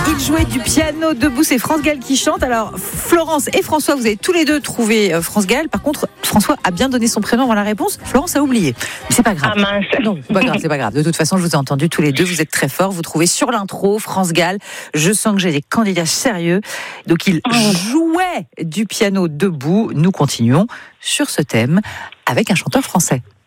Il jouait du piano debout, c'est France Gall qui chante. Alors, Florence et François, vous avez tous les deux trouvé France Gall. Par contre, François a bien donné son prénom avant la réponse. Florence a oublié. Mais c'est pas grave. Ah mince. Non, c'est pas grave. De toute façon, je vous ai entendu tous les deux. Vous êtes très forts. Vous trouvez sur l'intro France Gall. Je sens que j'ai des candidats sérieux. Donc, il jouait du piano debout. Nous continuons sur ce thème avec un chanteur français.